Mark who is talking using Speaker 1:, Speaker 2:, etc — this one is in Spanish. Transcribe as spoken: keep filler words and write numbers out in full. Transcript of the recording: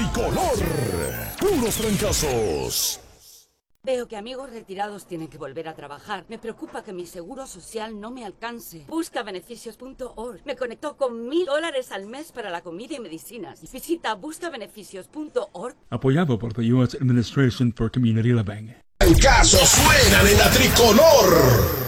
Speaker 1: Tricolor. Puros fracasos.
Speaker 2: Veo que amigos retirados tienen que volver a trabajar. Me preocupa que mi seguro social no me alcance. Busca beneficios punto org. Me conectó con mil dólares al mes para la comida y medicinas. Visita busca beneficios punto org.
Speaker 3: Apoyado por the U S Administration for Community Living.
Speaker 1: Casos suenan en la Tricolor.